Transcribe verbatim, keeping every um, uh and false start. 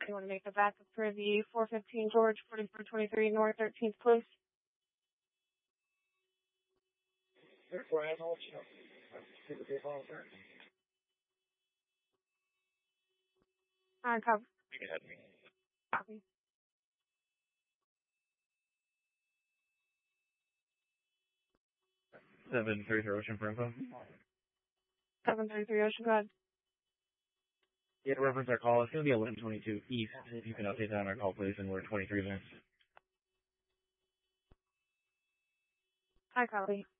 You want to make the backup for the four fifteen George, forty-four twenty-three North thirteenth, please? Alright, copy. You can head me. Copy. seven thirty-three Ocean for info. seven thirty-three Ocean, go ahead. Yeah, to reference our call, it's going to be eleven twenty-two East. If you can update that on our call, please, and we're twenty-three minutes. Hi, copy.